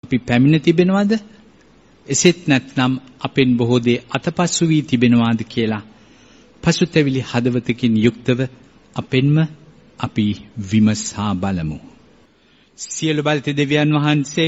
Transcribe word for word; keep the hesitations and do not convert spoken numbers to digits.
අපි පැමිණ තිබෙනවද? එසේත් නැත්නම් අපෙන් බොහෝ දේ අතපසු වී තිබෙනවාද කියලා පසුතැවිලි හදවතකින් යුක්තව අපෙන්ම අපි විමසා බලමු. සියලු බලති දෙවියන් වහන්සේ